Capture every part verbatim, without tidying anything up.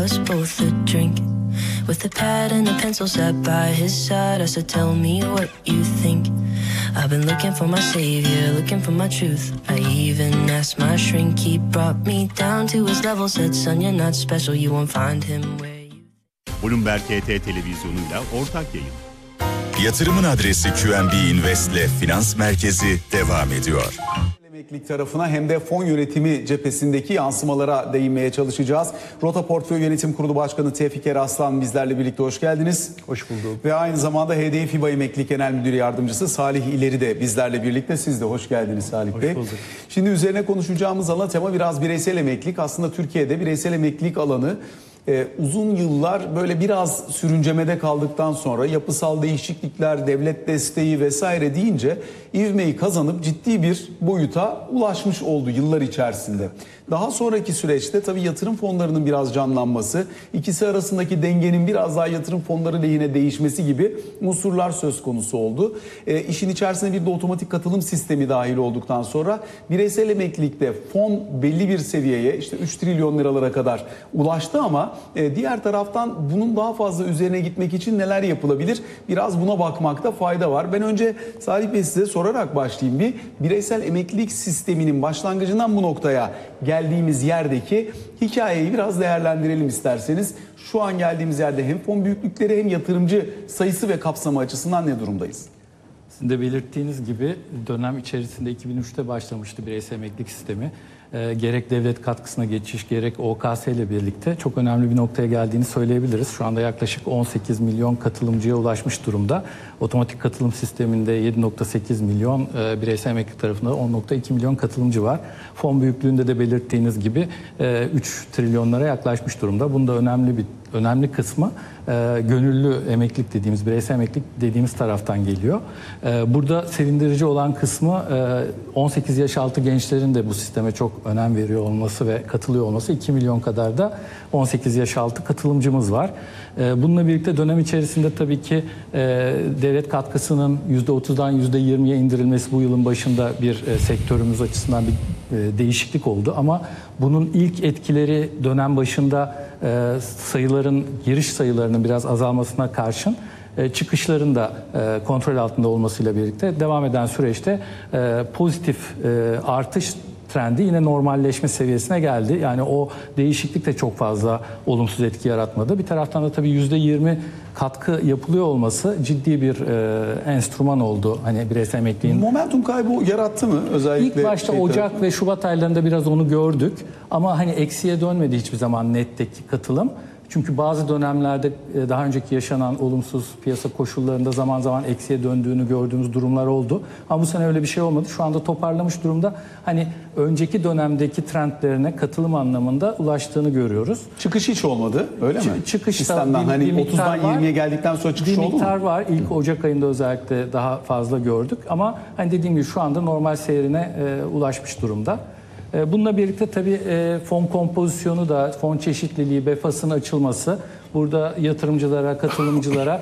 us both a drink. With a pad and a pencil sat by his side, I said, tell me what you think. I've been looking for my savior, looking for my truth. I even asked my shrink, he brought me down to his level. Said, son, you're not special, you won't find him where you... Bloomberg H T televizyonuyla ortak yayın. Yatırımın adresi Q N B Invest'le Finans Merkezi devam ediyor. Emeklilik tarafına hem de fon yönetimi cephesindeki yansımalara değinmeye çalışacağız. Rota Portföy Yönetim Kurulu Başkanı Tevfik Eraslan bizlerle birlikte, hoş geldiniz. Hoş bulduk. Ve aynı zamanda H D I FİBA Emeklilik Genel Müdürü Yardımcısı Salih İleri de bizlerle birlikte. Siz de hoş geldiniz Salih hoş Bey. Bulduk. Şimdi üzerine konuşacağımız ana tema biraz bireysel emeklilik. Aslında Türkiye'de bireysel emeklilik alanı Ee, uzun yıllar böyle biraz sürüncemede kaldıktan sonra yapısal değişiklikler, devlet desteği vesaire deyince ivmeyi kazanıp ciddi bir boyuta ulaşmış oldu yıllar içerisinde. Daha sonraki süreçte tabii yatırım fonlarının biraz canlanması, ikisi arasındaki dengenin biraz daha yatırım fonları lehine değişmesi gibi unsurlar söz konusu oldu. E, işin içerisine bir de otomatik katılım sistemi dahil olduktan sonra bireysel emeklilikte fon belli bir seviyeye, işte üç trilyon liralara kadar ulaştı ama e, diğer taraftan bunun daha fazla üzerine gitmek için neler yapılabilir? Biraz buna bakmakta fayda var. Ben önce Salih Bey size sorarak başlayayım bir. Bireysel emeklilik sisteminin başlangıcından bu noktaya geldiğimiz yerdeki hikayeyi biraz değerlendirelim isterseniz. Şu an geldiğimiz yerde hem fon büyüklükleri hem yatırımcı sayısı ve kapsamı açısından ne durumdayız? Sizin de belirttiğiniz gibi dönem içerisinde iki bin üçte başlamıştı bireysel emeklilik sistemi. E, gerek devlet katkısına geçiş, gerek O K S ile birlikte çok önemli bir noktaya geldiğini söyleyebiliriz. Şu anda yaklaşık on sekiz milyon katılımcıya ulaşmış durumda. Otomatik katılım sisteminde yedi nokta sekiz milyon, e, bireysel emeklilik tarafında on nokta iki milyon katılımcı var. Fon büyüklüğünde de belirttiğiniz gibi e, üç trilyonlara yaklaşmış durumda. Bunda önemli bir önemli kısmı e, gönüllü emeklilik dediğimiz, bireysel emeklilik dediğimiz taraftan geliyor. E, burada sevindirici olan kısmı e, on sekiz yaş altı gençlerin de bu sisteme çok önem veriyor olması ve katılıyor olması. iki milyon kadar da on sekiz yaş altı katılımcımız var. E, bununla birlikte dönem içerisinde tabii ki e, devlet katkısının yüzde otuzdan yüzde yirmiye indirilmesi bu yılın başında bir e, sektörümüz açısından bir e, değişiklik oldu. Ama bunun ilk etkileri dönem başında e, sayıların, giriş sayılarının biraz azalmasına karşın e, çıkışların da e, kontrol altında olmasıyla birlikte devam eden süreçte e, pozitif e, artış trendi yine normalleşme seviyesine geldi. Yani o değişiklik de çok fazla olumsuz etki yaratmadı. Bir taraftan da tabii yüzde yirmi katkı yapılıyor olması ciddi bir e, enstrüman oldu. Hani bireysel emekliliğin. Momentum kaybı yarattı mı özellikle? İlk başta şey Ocak tarafı. ve Şubat aylarında biraz onu gördük. Ama hani eksiye dönmedi hiçbir zaman netteki katılım. Çünkü bazı dönemlerde daha önceki yaşanan olumsuz piyasa koşullarında zaman zaman eksiye döndüğünü gördüğümüz durumlar oldu. Ama bu sene öyle bir şey olmadı. Şu anda toparlamış durumda. Hani önceki dönemdeki trendlerine katılım anlamında ulaştığını görüyoruz. Çıkış hiç olmadı, öyle mi? Çıkışta İslam'dan bir, hani bir otuzdan yirmiye geldikten sonra çıkış oldu mu? Bir miktar var. İlk Ocak ayında özellikle daha fazla gördük. Ama hani dediğim gibi şu anda normal seyrine e, ulaşmış durumda. Bununla birlikte tabii fon kompozisyonu da, fon çeşitliliği, B E F A'sının açılması, burada yatırımcılara, katılımcılara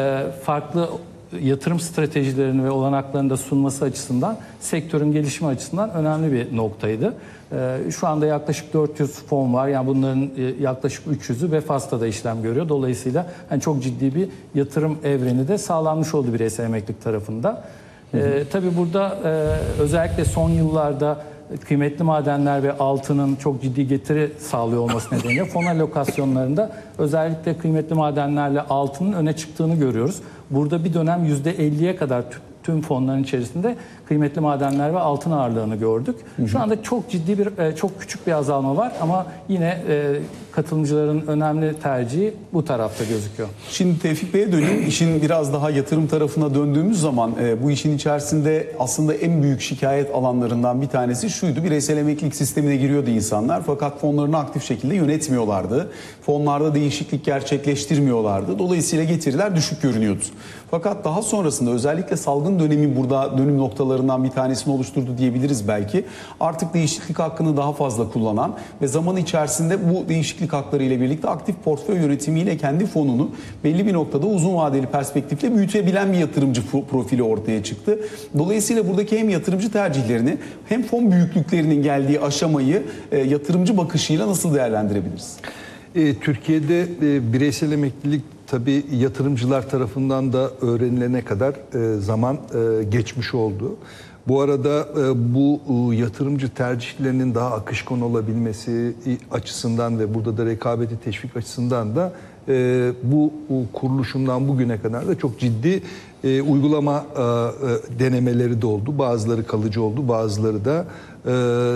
farklı yatırım stratejilerini ve olanaklarını da sunması açısından, sektörün gelişimi açısından önemli bir noktaydı. Şu anda yaklaşık dört yüz fon var. Yani bunların yaklaşık üç yüzü B E F A'da da işlem görüyor. Dolayısıyla yani çok ciddi bir yatırım evreni de sağlanmış oldu bireysel emeklilik tarafında. Hı hı. Ee, tabii burada e, özellikle son yıllarda kıymetli madenler ve altının çok ciddi getiri sağlıyor olması nedeniyle fon alokasyonlarında özellikle kıymetli madenlerle altının öne çıktığını görüyoruz. Burada bir dönem yüzde elliye kadar tüm fonların içerisinde kıymetli madenler ve altın ağırlığını gördük. Şu anda çok ciddi bir, çok küçük bir azalma var ama yine katılımcıların önemli tercihi bu tarafta gözüküyor. Şimdi Tevfik Bey'e döneyim. İşin biraz daha yatırım tarafına döndüğümüz zaman bu işin içerisinde aslında en büyük şikayet alanlarından bir tanesi şuydu. Bireysel emeklilik sistemine giriyordu insanlar fakat fonlarını aktif şekilde yönetmiyorlardı. Fonlarda değişiklik gerçekleştirmiyorlardı. Dolayısıyla getiriler düşük görünüyordu. Fakat daha sonrasında özellikle salgın dönemi burada dönüm noktalarından bir tanesini oluşturdu diyebiliriz belki. Artık değişiklik hakkını daha fazla kullanan ve zaman içerisinde bu değişiklik hakları ile birlikte aktif portföy yönetimiyle kendi fonunu belli bir noktada uzun vadeli perspektifle büyütebilen bir yatırımcı profili ortaya çıktı. Dolayısıyla buradaki hem yatırımcı tercihlerini hem fon büyüklüklerinin geldiği aşamayı e, yatırımcı bakışıyla nasıl değerlendirebiliriz? E, Türkiye'de e, bireysel emeklilik tabii yatırımcılar tarafından da öğrenilene kadar e, zaman e, geçmiş oldu. Bu arada e, bu e, yatırımcı tercihlerinin daha akışkan olabilmesi açısından ve burada da rekabeti teşvik açısından da e, bu e, kuruluşundan bugüne kadar da çok ciddi e, uygulama e, e, denemeleri de oldu. Bazıları kalıcı oldu, bazıları da e,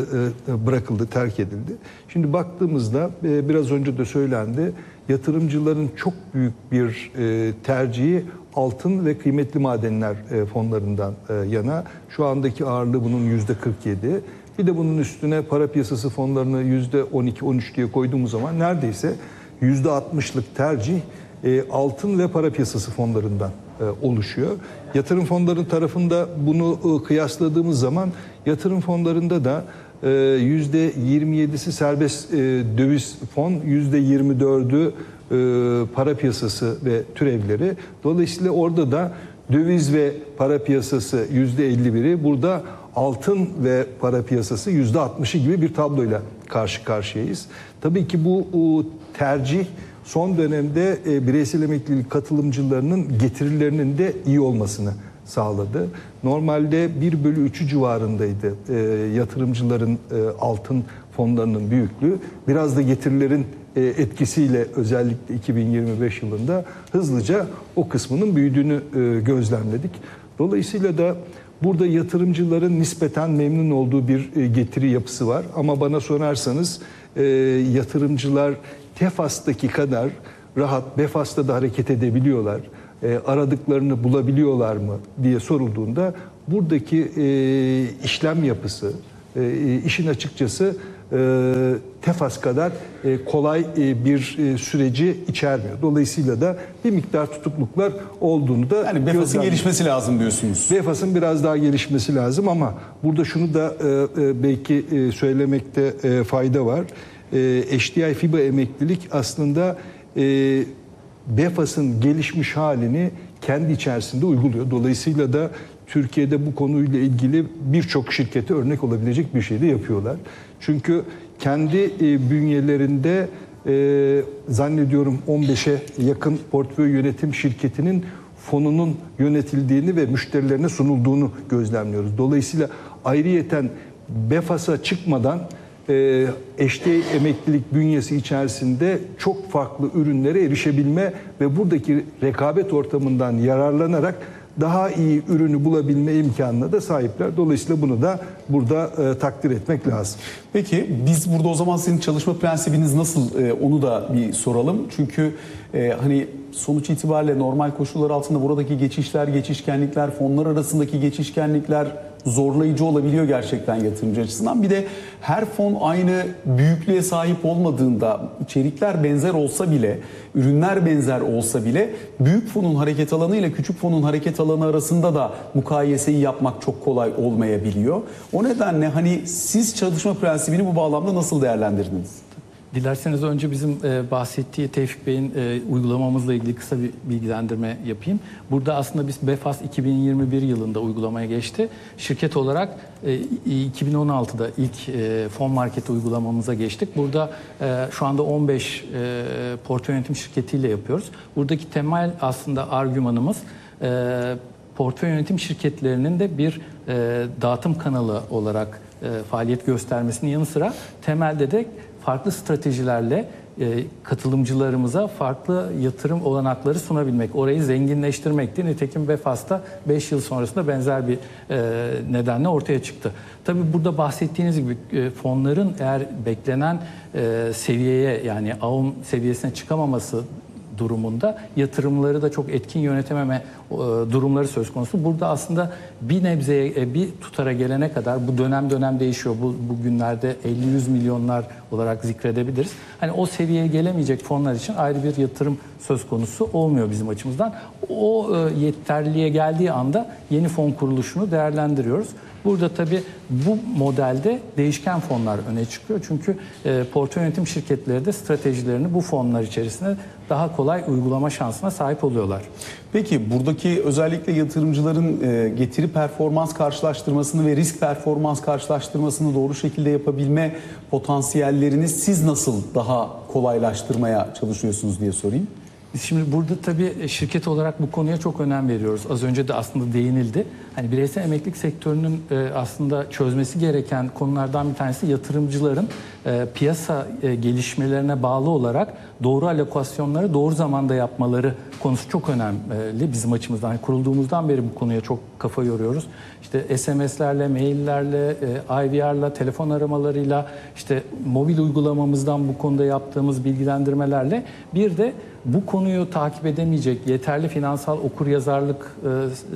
e, bırakıldı, terk edildi. Şimdi baktığımızda e, biraz önce de söylendi, yatırımcıların çok büyük bir e, tercihi altın ve kıymetli madenler e, fonlarından e, yana. Şu andaki ağırlığı bunun yüzde kırk yedi. Bir de bunun üstüne para piyasası fonlarını yüzde on iki on üç diye koyduğumuz zaman neredeyse yüzde altmışlık tercih e, altın ve para piyasası fonlarından e, oluşuyor. Yatırım fonların tarafında bunu e, kıyasladığımız zaman yatırım fonlarında da yüzde yirmi yedisi serbest e, döviz fon, yüzde yirmi dördü e, para piyasası ve türevleri. Dolayısıyla orada da döviz ve para piyasası yüzde elli biri, burada altın ve para piyasası yüzde altmışı gibi bir tabloyla karşı karşıyayız. Tabii ki bu o, tercih son dönemde e, bireysel emeklilik katılımcılarının getirilerinin de iyi olmasını sağladı. Normalde bir bölü üçü civarındaydı e, yatırımcıların e, altın fonlarının büyüklüğü. Biraz da getirilerin e, etkisiyle özellikle iki bin yirmi beş yılında hızlıca o kısmının büyüdüğünü e, gözlemledik. Dolayısıyla da burada yatırımcıların nispeten memnun olduğu bir e, getiri yapısı var. Ama bana sorarsanız e, yatırımcılar Tefas'taki kadar rahat Befas'ta da hareket edebiliyorlar. E, aradıklarını bulabiliyorlar mı diye sorulduğunda buradaki e, işlem yapısı, e, işin açıkçası e, Tefas kadar e, kolay e, bir e, süreci içermiyor. Dolayısıyla da bir miktar tutukluklar olduğunu da yani Befas'ın gelişmesi lazım diyorsunuz. Befas'ın biraz daha gelişmesi lazım ama burada şunu da e, e, belki e, söylemekte e, fayda var. E, H D I FIBA emeklilik aslında e, Befas'ın gelişmiş halini kendi içerisinde uyguluyor. Dolayısıyla da Türkiye'de bu konuyla ilgili birçok şirkete örnek olabilecek bir şey de yapıyorlar. Çünkü kendi e, bünyelerinde e, zannediyorum on beşe yakın portföy yönetim şirketinin fonunun yönetildiğini ve müşterilerine sunulduğunu gözlemliyoruz. Dolayısıyla ayrıyeten Befas'a çıkmadan e, H D I emeklilik bünyesi içerisinde çok farklı ürünlere erişebilme ve buradaki rekabet ortamından yararlanarak daha iyi ürünü bulabilme imkanına da sahipler. Dolayısıyla bunu da burada e, takdir etmek lazım. Peki biz burada o zaman sizin çalışma prensibiniz nasıl, e, onu da bir soralım. Çünkü e, hani sonuç itibariyle normal koşullar altında buradaki geçişler, geçişkenlikler, fonlar arasındaki geçişkenlikler zorlayıcı olabiliyor gerçekten yatırımcı açısından. Bir de her fon aynı büyüklüğe sahip olmadığında, içerikler benzer olsa bile, ürünler benzer olsa bile büyük fonun hareket alanı ile küçük fonun hareket alanı arasında da mukayeseyi yapmak çok kolay olmayabiliyor. O nedenle hani siz çalışma prensibini bu bağlamda nasıl değerlendirdiniz? Dilerseniz önce bizim e, bahsettiği Tevfik Bey'in e, uygulamamızla ilgili kısa bir bilgilendirme yapayım. Burada aslında biz Befas iki bin yirmi bir yılında uygulamaya geçti. Şirket olarak e, iki bin on altıda ilk e, fon market uygulamamıza geçtik. Burada e, şu anda on beş e, portföy yönetim şirketiyle yapıyoruz. Buradaki temel aslında argümanımız e, portföy yönetim şirketlerinin de bir e, dağıtım kanalı olarak e, faaliyet göstermesinin yanı sıra temelde de farklı stratejilerle e, katılımcılarımıza farklı yatırım olanakları sunabilmek, orayı zenginleştirmekti. Nitekim Befas'ta beş yıl sonrasında benzer bir e, nedenle ortaya çıktı. Tabii burada bahsettiğiniz gibi e, fonların eğer beklenen e, seviyeye, yani A U M seviyesine çıkamaması durumunda yatırımları da çok etkin yönetememe e, durumları söz konusu. Burada aslında bir nebzeye, e, bir tutara gelene kadar, bu dönem dönem değişiyor. Bu bugünlerde elli yüz milyonlar olarak zikredebiliriz. Hani o seviyeye gelemeyecek fonlar için ayrı bir yatırım söz konusu olmuyor bizim açımızdan. O e, yeterliliğe geldiği anda yeni fon kuruluşunu değerlendiriyoruz. Burada tabii bu modelde değişken fonlar öne çıkıyor. Çünkü e, portföy yönetim şirketleri de stratejilerini bu fonlar içerisinde daha kolay uygulama şansına sahip oluyorlar. Peki buradaki özellikle yatırımcıların e, getiri performans karşılaştırmasını ve risk performans karşılaştırmasını doğru şekilde yapabilme potansiyellerini siz nasıl daha kolaylaştırmaya çalışıyorsunuz diye sorayım. Biz şimdi burada tabii şirket olarak bu konuya çok önem veriyoruz. Az önce de aslında değinildi. Hani bireysel emeklilik sektörünün e, aslında çözmesi gereken konulardan bir tanesi yatırımcıların e, piyasa e, gelişmelerine bağlı olarak doğru alokasyonları doğru zamanda yapmaları konusu çok önemli bizim açımızdan. Yani kurulduğumuzdan beri bu konuya çok kafa yoruyoruz. İşte S M S'lerle, maillerle, e, I V R'la, telefon aramalarıyla, işte mobil uygulamamızdan bu konuda yaptığımız bilgilendirmelerle bir de bu konuyu takip edemeyecek, yeterli finansal okuryazarlık e,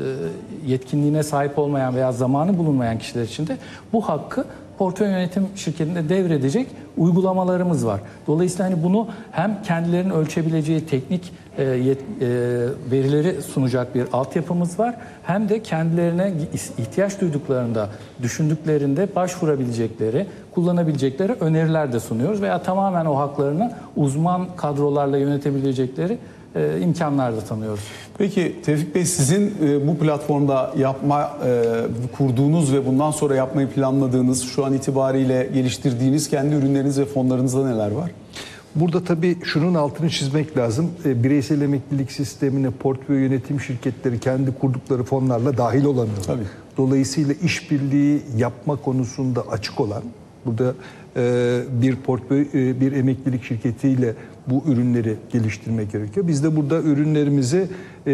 e, yetkinliğine sahip olmayan veya zamanı bulunmayan kişiler için de bu hakkı portföy yönetim şirketinde devredecek uygulamalarımız var. Dolayısıyla hani bunu hem kendilerinin ölçebileceği teknik e, yet, e, verileri sunacak bir altyapımız var, hem de kendilerine ihtiyaç duyduklarında, düşündüklerinde başvurabilecekleri, kullanabilecekleri öneriler de sunuyoruz veya tamamen o haklarını uzman kadrolarla yönetebilecekleri e, imkanlar da tanıyoruz. Peki Tevfik Bey, sizin e, bu platformda yapma e, kurduğunuz ve bundan sonra yapmayı planladığınız, şu an itibariyle geliştirdiğiniz kendi ürünleriniz ve fonlarınızda neler var? Burada tabii şunun altını çizmek lazım. E, bireysel emeklilik sistemine portföy yönetim şirketleri kendi kurdukları fonlarla dahil olamıyor. Tabii. Dolayısıyla işbirliği yapma konusunda açık olan, burada e, bir portföy, e, bir emeklilik şirketiyle bu ürünleri geliştirmek gerekiyor. Biz de burada ürünlerimizi e,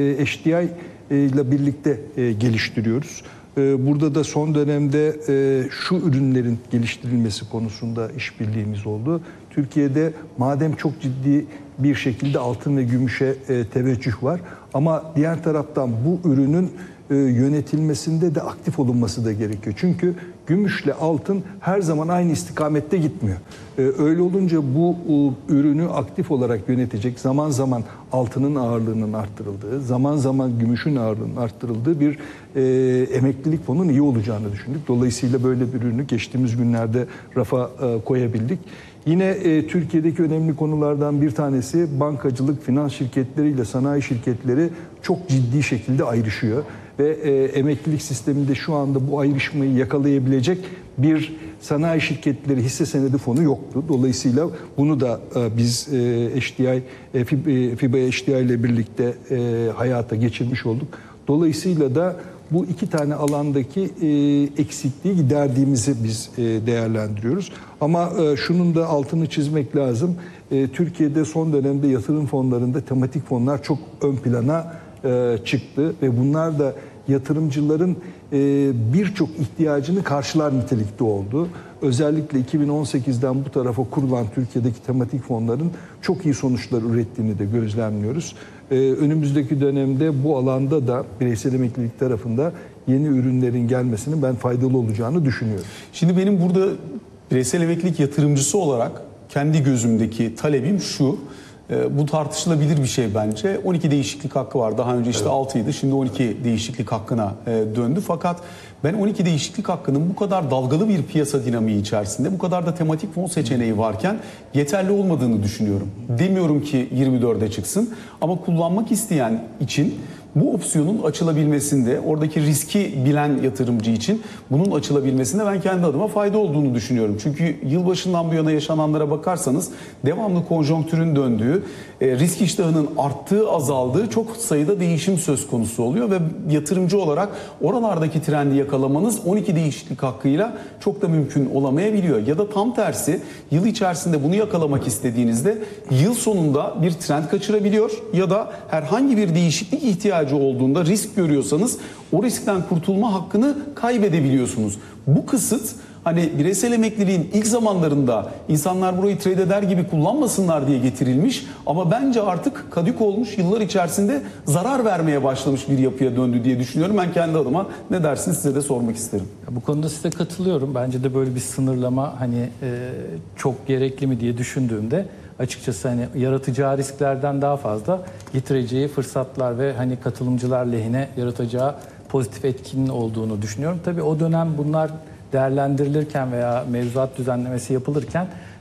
H D I ile birlikte e, geliştiriyoruz. E, burada da son dönemde e, şu ürünlerin geliştirilmesi konusunda işbirliğimiz oldu. Türkiye'de madem çok ciddi bir şekilde altın ve gümüşe e, teveccüh var, ama diğer taraftan bu ürünün e, yönetilmesinde de aktif olunması da gerekiyor. Çünkü gümüşle altın her zaman aynı istikamette gitmiyor. E, öyle olunca bu e, ürünü aktif olarak yönetecek, zaman zaman altının ağırlığının arttırıldığı, zaman zaman gümüşün ağırlığının arttırıldığı bir e, emeklilik fonunun iyi olacağını düşündük. Dolayısıyla böyle bir ürünü geçtiğimiz günlerde rafa e, koyabildik. Yine e, Türkiye'deki önemli konulardan bir tanesi bankacılık, finans şirketleriyle sanayi şirketleri çok ciddi şekilde ayrışıyor. Ve e, emeklilik sisteminde şu anda bu ayrışmayı yakalayabilecek bir sanayi şirketleri hisse senedi fonu yoktu. Dolayısıyla bunu da e, biz e, H D I, e, FIBA H D I ile birlikte e, hayata geçirmiş olduk. Dolayısıyla da bu iki tane alandaki e, eksikliği giderdiğimizi biz e, değerlendiriyoruz. Ama e, şunun da altını çizmek lazım. E, Türkiye'de son dönemde yatırım fonlarında tematik fonlar çok ön plana e, çıktı ve bunlar da yatırımcıların e, birçok ihtiyacını karşılar nitelikte oldu. Özellikle iki bin on sekizden bu tarafa kurulan Türkiye'deki tematik fonların çok iyi sonuçlar ürettiğini de gözlemliyoruz. Ee, önümüzdeki dönemde bu alanda da bireysel emeklilik tarafında yeni ürünlerin gelmesinin ben faydalı olacağını düşünüyorum. Şimdi benim burada bireysel emeklilik yatırımcısı olarak kendi gözümdeki talebim şu. E, bu tartışılabilir bir şey bence. on iki değişiklik hakkı var. Daha önce işte evet. altıydı. Şimdi on iki değişiklik hakkına e, döndü. Fakat ben on iki değişiklik hakkının bu kadar dalgalı bir piyasa dinamiği içerisinde, bu kadar da tematik fon seçeneği varken yeterli olmadığını düşünüyorum. Demiyorum ki yirmi dörde çıksın, ama kullanmak isteyen için bu opsiyonun açılabilmesinde, oradaki riski bilen yatırımcı için bunun açılabilmesinde ben kendi adıma fayda olduğunu düşünüyorum. Çünkü yılbaşından bu yana yaşananlara bakarsanız devamlı konjonktürün döndüğü, risk iştahının arttığı, azaldığı çok sayıda değişim söz konusu oluyor ve yatırımcı olarak oralardaki trendi yakalamanız on iki değişiklik hakkıyla çok da mümkün olamayabiliyor. Ya da tam tersi, yıl içerisinde bunu yakalamak istediğinizde yıl sonunda bir trend kaçırabiliyor ya da herhangi bir değişiklik ihtiyacı olduğunda risk görüyorsanız o riskten kurtulma hakkını kaybedebiliyorsunuz. Bu kısıt hani bireysel emekliliğin ilk zamanlarında insanlar burayı trade eder gibi kullanmasınlar diye getirilmiş, ama bence artık kadük olmuş, yıllar içerisinde zarar vermeye başlamış bir yapıya döndü diye düşünüyorum. Ben kendi adıma, ne dersiniz, size de sormak isterim. Bu konuda size katılıyorum. Bence de böyle bir sınırlama hani e, çok gerekli mi diye düşündüğümde açıkçası hani yaratacağı risklerden daha fazla getireceği fırsatlar ve hani katılımcılar lehine yaratacağı pozitif etkinin olduğunu düşünüyorum. Tabii o dönem bunlar değerlendirilirken veya mevzuat düzenlemesi yapılırken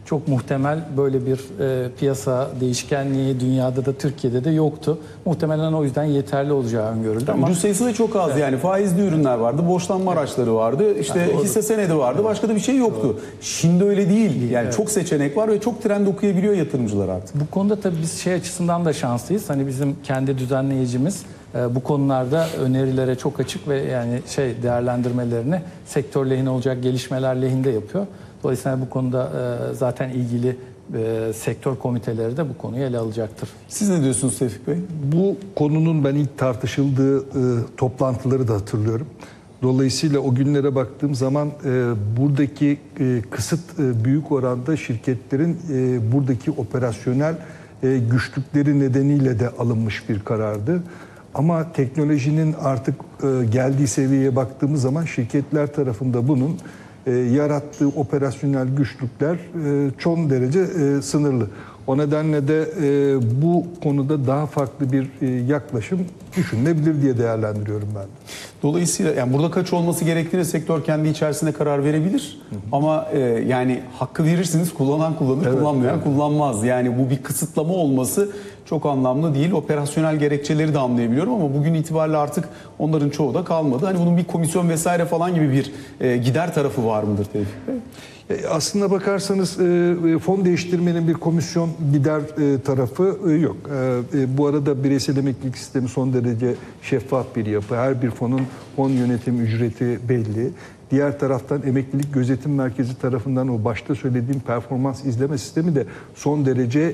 çok muhtemel böyle bir e, piyasa değişkenliği dünyada da Türkiye'de de yoktu. Muhtemelen o yüzden yeterli olacağı öngörüldü ama ucuz sayısı da çok az evet. Yani faizli ürünler vardı, borçlanma evet. araçları vardı, işte yani hisse senedi vardı, başka da bir şey yoktu. Doğru. Şimdi öyle değil. Yani evet. çok seçenek var ve çok trend okuyabiliyor yatırımcılar artık. Bu konuda tabii biz şey açısından da şanslıyız. Hani bizim kendi düzenleyicimiz bu konularda önerilere çok açık ve yani şey değerlendirmelerini sektör lehine olacak gelişmeler lehinde yapıyor. Dolayısıyla bu konuda zaten ilgili sektör komiteleri de bu konuyu ele alacaktır. Siz ne diyorsunuz Tevfik Bey? Bu konunun ben ilk tartışıldığı toplantıları da hatırlıyorum. Dolayısıyla o günlere baktığım zaman buradaki kısıt büyük oranda şirketlerin buradaki operasyonel güçlükleri nedeniyle de alınmış bir karardı. Ama teknolojinin artık e, geldiği seviyeye baktığımız zaman şirketler tarafında bunun e, yarattığı operasyonel güçlükler e, çok derece e, sınırlı. O nedenle de e, bu konuda daha farklı bir e, yaklaşım düşünülebilir diye değerlendiriyorum ben. Dolayısıyla yani burada kaç olması gerektiğine sektör kendi içerisinde karar verebilir. Hı hı. Ama e, yani hakkı verirsiniz, kullanan kullanır, evet, kullanmayan evet. kullanmaz. Yani bu bir kısıtlama olması çok anlamlı değil. Operasyonel gerekçeleri de anlayabiliyorum ama bugün itibariyle artık onların çoğu da kalmadı. Hani bunun bir komisyon vesaire falan gibi bir e, gider tarafı var mıdır Tevfik Bey? Aslına bakarsanız fon değiştirmenin bir komisyon gider tarafı yok. Bu arada bireysel emeklilik sistemi son derece şeffaf bir yapı. Her bir fonun fon yönetim ücreti belli. Diğer taraftan Emeklilik Gözetim Merkezi tarafından o başta söylediğim performans izleme sistemi de son derece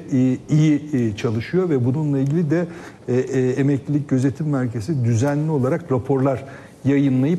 iyi çalışıyor ve bununla ilgili de Emeklilik Gözetim Merkezi düzenli olarak raporlar yayınlayıp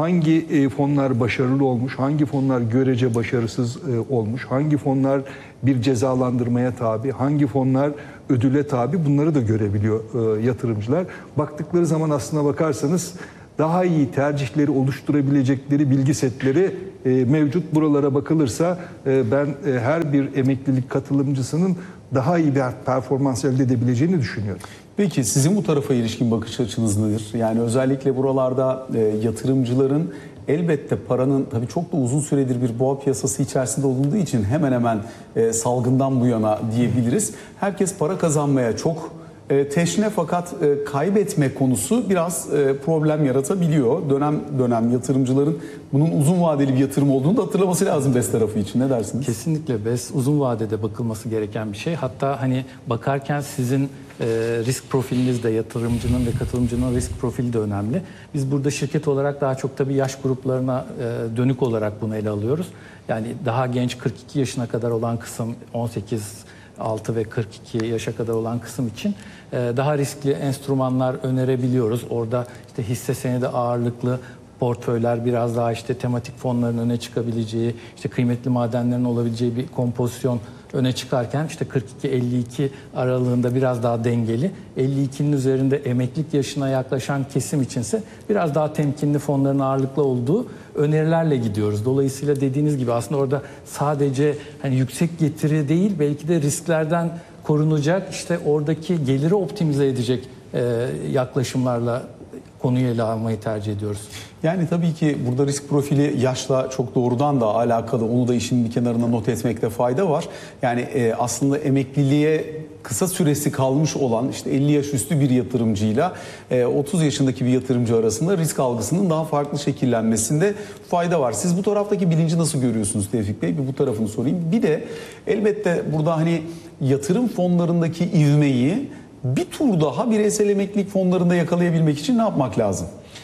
hangi fonlar başarılı olmuş, hangi fonlar görece başarısız olmuş, hangi fonlar bir cezalandırmaya tabi, hangi fonlar ödüle tabi, bunları da görebiliyor yatırımcılar. Baktıkları zaman aslına bakarsanız daha iyi tercihleri oluşturabilecekleri bilgi setleri mevcut. Buralara bakılırsa ben her bir emeklilik katılımcısının daha iyi bir performans elde edebileceğini düşünüyorum. Peki sizin bu tarafa ilişkin bakış açınız nedir? Yani özellikle buralarda e, yatırımcıların elbette paranın tabii çok da uzun süredir bir boğa piyasası içerisinde olunduğu için hemen hemen e, salgından bu yana diyebiliriz. Herkes para kazanmaya çok e, teşne fakat e, kaybetme konusu biraz e, problem yaratabiliyor. Dönem dönem yatırımcıların bunun uzun vadeli bir yatırım olduğunu da hatırlaması lazım B E S tarafı için. Ne dersiniz? Kesinlikle B E S uzun vadede bakılması gereken bir şey. Hatta hani bakarken sizin E, risk profiliniz de, yatırımcının ve katılımcının risk profili de önemli. Biz burada şirket olarak daha çok tabii yaş gruplarına e, dönük olarak bunu ele alıyoruz. Yani daha genç kırk iki yaşına kadar olan kısım, on sekiz altı ve kırk iki yaşa kadar olan kısım için e, daha riskli enstrümanlar önerebiliyoruz. Orada işte hisse senedi ağırlıklı portföyler, biraz daha işte tematik fonların öne çıkabileceği, işte kıymetli madenlerin olabileceği bir kompozisyon öne çıkarken işte kırk iki elli iki aralığında biraz daha dengeli, elli ikinin üzerinde emeklilik yaşına yaklaşan kesim içinse biraz daha temkinli fonların ağırlıklı olduğu önerilerle gidiyoruz. Dolayısıyla dediğiniz gibi aslında orada sadece hani yüksek getiri değil, belki de risklerden korunacak, işte oradaki geliri optimize edecek e, yaklaşımlarla konuyu ele almayı tercih ediyoruz. Yani tabii ki burada risk profili yaşla çok doğrudan da alakalı. Onu da işin bir kenarına not etmekte fayda var. Yani e, aslında emekliliğe kısa süresi kalmış olan işte elli yaş üstü bir yatırımcıyla e, otuz yaşındaki bir yatırımcı arasında risk algısının daha farklı şekillenmesinde fayda var. Siz bu taraftaki bilinci nasıl görüyorsunuz Tevfik Bey? Bir bu tarafını sorayım. Bir de elbette burada hani yatırım fonlarındaki ivmeyi bir tur daha bireysel emeklilik fonlarında yakalayabilmek için ne yapmak lazım?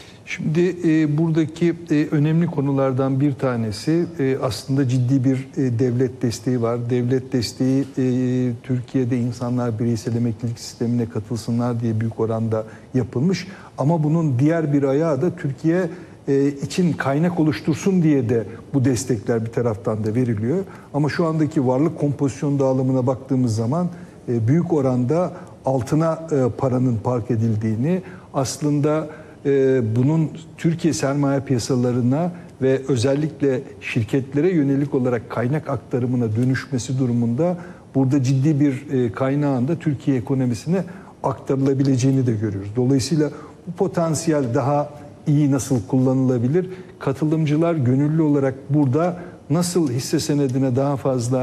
Şimdi e, buradaki e, önemli konulardan bir tanesi e, aslında ciddi bir e, devlet desteği var. Devlet desteği e, Türkiye'de insanlar bireysel emeklilik sistemine katılsınlar diye büyük oranda yapılmış. Ama bunun diğer bir ayağı da Türkiye e, için kaynak oluştursun diye de bu destekler bir taraftan da veriliyor. Ama şu andaki varlık kompozisyon dağılımına baktığımız zaman e, büyük oranda altına e, paranın park edildiğini, aslında e, bunun Türkiye sermaye piyasalarına ve özellikle şirketlere yönelik olarak kaynak aktarımına dönüşmesi durumunda burada ciddi bir e, kaynağın da Türkiye ekonomisine aktarılabileceğini de görüyoruz. Dolayısıyla bu potansiyel daha iyi nasıl kullanılabilir? Katılımcılar gönüllü olarak burada nasıl hisse senedine daha fazla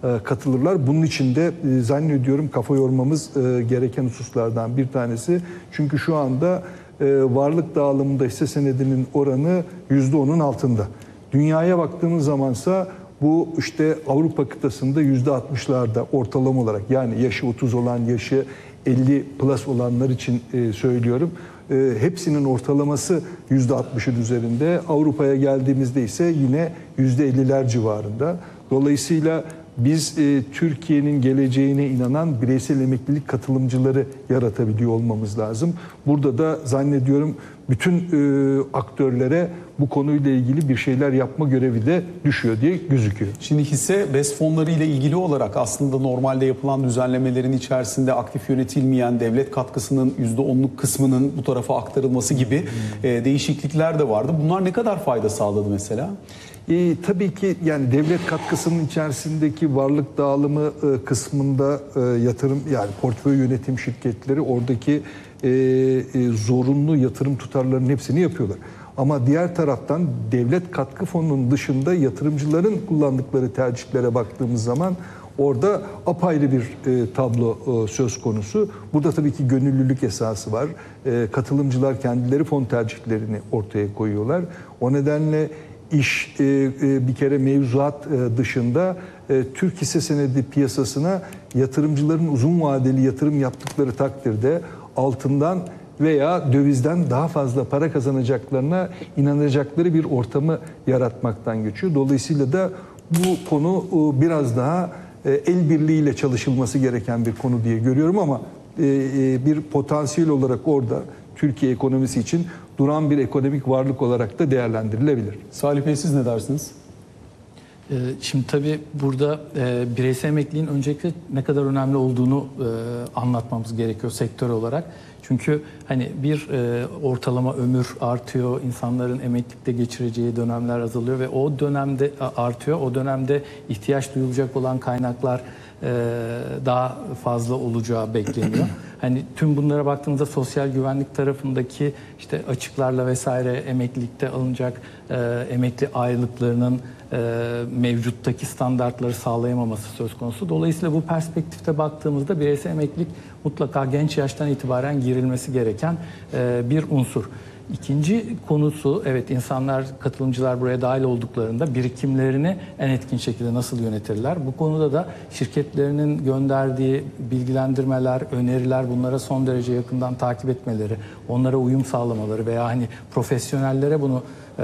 katılırlar. Bunun için de zannediyorum kafa yormamız gereken hususlardan bir tanesi. Çünkü şu anda varlık dağılımında hisse senedinin oranı yüzde onun altında. Dünyaya baktığımız zamansa bu işte Avrupa kıtasında yüzde altmışlarda ortalama olarak, yani yaşı otuz olan, yaşı elli plus olanlar için söylüyorum. Hepsinin ortalaması yüzde altmışın üzerinde. Avrupa'ya geldiğimizde ise yine yüzde elliler civarında. Dolayısıyla biz e, Türkiye'nin geleceğine inanan bireysel emeklilik katılımcıları yaratabiliyor olmamız lazım. Burada da zannediyorum bütün e, aktörlere bu konuyla ilgili bir şeyler yapma görevi de düşüyor diye gözüküyor. Şimdi hisse BES fonları ile ilgili olarak aslında normalde yapılan düzenlemelerin içerisinde aktif yönetilmeyen devlet katkısının yüzde onluk kısmının bu tarafa aktarılması gibi hmm. e, değişiklikler de vardı. Bunlar ne kadar fayda sağladı mesela? E, tabii ki yani devlet katkısının içerisindeki varlık dağılımı e, kısmında e, yatırım, yani portföy yönetim şirketleri oradaki e, e, zorunlu yatırım tutarlarının hepsini yapıyorlar. Ama diğer taraftan devlet katkı fonunun dışında yatırımcıların kullandıkları tercihlere baktığımız zaman orada apayrı bir e, tablo e, söz konusu. Burada tabii ki gönüllülük esası var. E, katılımcılar kendileri fon tercihlerini ortaya koyuyorlar. O nedenle iş e, e, bir kere mevzuat e, dışında e, Türk hisse senedi piyasasına yatırımcıların uzun vadeli yatırım yaptıkları takdirde altından veya dövizden daha fazla para kazanacaklarına inanacakları bir ortamı yaratmaktan geçiyor. Dolayısıyla da bu konu e, biraz daha e, el birliğiyle çalışılması gereken bir konu diye görüyorum ama e, e, bir potansiyel olarak orada Türkiye ekonomisi için duran bir ekonomik varlık olarak da değerlendirilebilir. Salih Bey, siz ne dersiniz? Şimdi tabii burada e, bireysel emekliliğin öncelikle ne kadar önemli olduğunu e, anlatmamız gerekiyor sektör olarak. Çünkü hani bir e, ortalama ömür artıyor, insanların emeklilikte geçireceği dönemler azalıyor ve o dönemde artıyor. O dönemde ihtiyaç duyulacak olan kaynaklar e, daha fazla olacağı bekleniyor. Hani tüm bunlara baktığımızda sosyal güvenlik tarafındaki işte açıklarla vesaire emeklilikte alınacak e, emekli aylıklarının e, mevcuttaki standartları sağlayamaması söz konusu. Dolayısıyla bu perspektifte baktığımızda bireysel emeklilik mutlaka genç yaştan itibaren girilmesi gereken e, bir unsur. İkinci konusu, evet, insanlar, katılımcılar buraya dahil olduklarında birikimlerini en etkin şekilde nasıl yönetirler? Bu konuda da şirketlerinin gönderdiği bilgilendirmeler, öneriler, bunlara son derece yakından takip etmeleri, onlara uyum sağlamaları veya hani profesyonellere bunu e,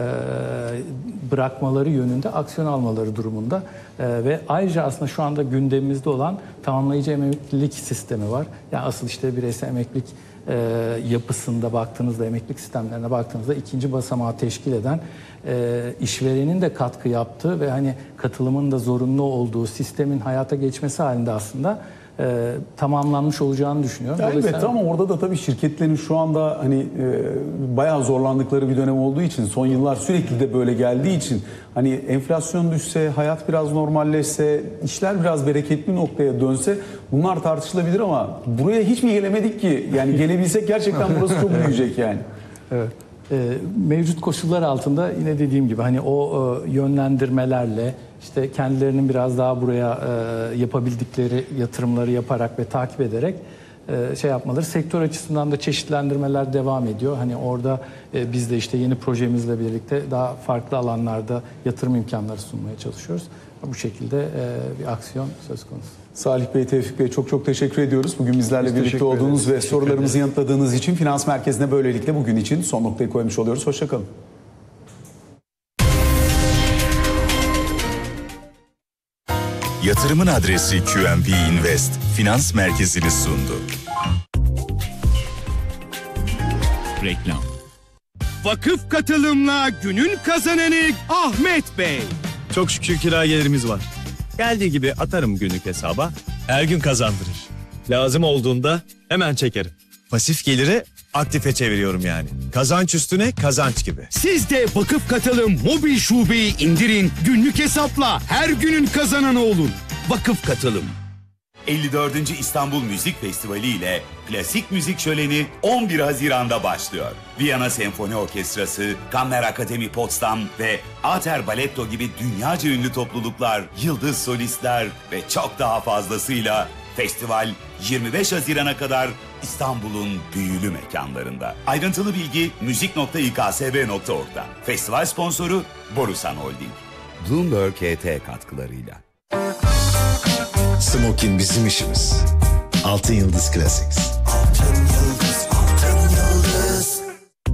bırakmaları yönünde aksiyon almaları durumunda e, ve ayrıca aslında şu anda gündemimizde olan tamamlayıcı emeklilik sistemi var. Yani asıl işte bireysel emeklilik E, yapısında baktığınızda, emeklilik sistemlerine baktığınızda ikinci basamağı teşkil eden e, işverenin de katkı yaptığı ve hani katılımın da zorunlu olduğu sistemin hayata geçmesi halinde aslında e, tamamlanmış olacağını düşünüyorum. Elbette ama orada da tabii şirketlerin şu anda hani e, bayağı zorlandıkları bir dönem olduğu için, son yıllar sürekli de böyle geldiği için hani enflasyon düşse, hayat biraz normalleşse, işler biraz bereketli noktaya dönse bunlar tartışılabilir ama buraya hiç mi gelemedik ki? Yani gelebilsek gerçekten burası çok büyüyecek yani. Evet. E, mevcut koşullar altında yine dediğim gibi hani o e, yönlendirmelerle işte kendilerinin biraz daha buraya e, yapabildikleri yatırımları yaparak ve takip ederek e, şey yapmaları. Sektör açısından da çeşitlendirmeler devam ediyor. Hani orada e, biz de işte yeni projemizle birlikte daha farklı alanlarda yatırım imkanları sunmaya çalışıyoruz. Bu şekilde e, bir aksiyon söz konusu. Salih Bey, Tevfik Bey, çok çok teşekkür ediyoruz. Bugün bizlerle Biz birlikte olduğunuz ederiz. ve sorularımızı yanıtladığınız için Finans Merkezi'ne böylelikle bugün için son noktayı koymuş oluyoruz. Hoşça kalın. Yatırımın adresi Q and B Invest Finans Merkezi'ni sundu. Reklam. Vakıf katılımla günün kazananı Ahmet Bey. Çok şükür kira gelirimiz var. Geldiği gibi atarım günlük hesaba. Her gün kazandırır. Lazım olduğunda hemen çekerim. Pasif geliri aktife çeviriyorum yani. Kazanç üstüne kazanç gibi. Siz de Vakıf Katılım mobil şubeyi indirin, günlük hesapla her günün kazananı olun. Vakıf Katılım. elli dördüncü İstanbul Müzik Festivali ile klasik müzik şöleni on bir Haziran'da başlıyor. Viyana Senfoni Orkestrası, Kammer Akademi Potsdam ve Ater Baletto gibi dünyaca ünlü topluluklar, yıldız solistler ve çok daha fazlasıyla festival yirmi beş Haziran'a kadar İstanbul'un büyülü mekanlarında. Ayrıntılı bilgi müzik nokta i k s b nokta org'da. Festival sponsoru Borusan Holding. Bloomberg H T katkılarıyla. Smokin bizim işimiz. Altın Yıldız Classics. Altın Yıldız, Altın Yıldız.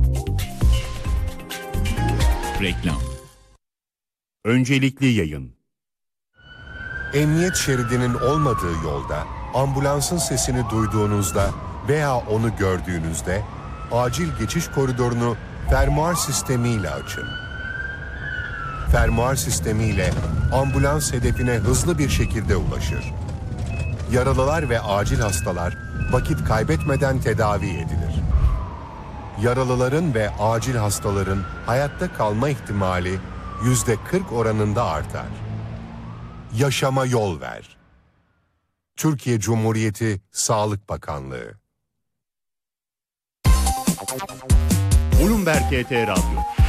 Reklam. Öncelikli yayın. Emniyet şeridinin olmadığı yolda ambulansın sesini duyduğunuzda veya onu gördüğünüzde acil geçiş koridorunu fermuar sistemiyle açın. Fermuar sistemiyle ambulans hedefine hızlı bir şekilde ulaşır. Yaralılar ve acil hastalar vakit kaybetmeden tedavi edilir. Yaralıların ve acil hastaların hayatta kalma ihtimali yüzde kırk oranında artar. Yaşama yol ver. Türkiye Cumhuriyeti Sağlık Bakanlığı. Bloomberg H T Radyo.